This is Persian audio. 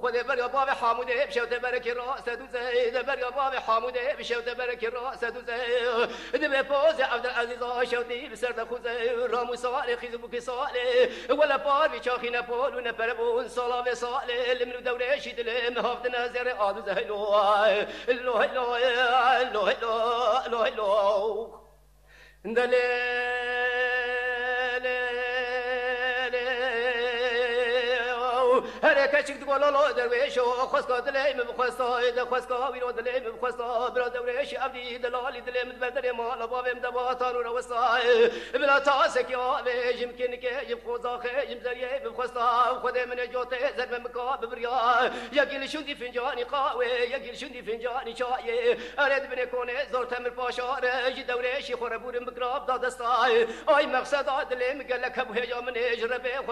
خود بر باب حموده بشوت برک راس دوزه بر باب حموده بشوت برک راس دوزه دم پوز عبدالعزیز شوتی بسر خوزه رامو سوال خیز بو سوال ولا بار بچاخینه پول نه پربون سلام سال لمن دوره شید لم هفت نظر آدوزه لو لو لو لو لو لو هر کچک دگولا لا درویش و خواست دلیم بخواستا ده خواست ویرو دلیم بخواستا برا درویش عبدی دلالی دلیم بدر مال بابم دباتان و روستا بلا تاسک یا بجم کن که جم خوزاخ جم زریه بخواستا خود من جوته زرم مکاب بریا یکیل شوندی فنجانی قاوه یکیل شوندی فنجانی چای ارد بن کنه زور تمر پاشار جی درویش خوربورم بکراب دادستا آی مقصد دلیم گلک ابو هجا من اجربه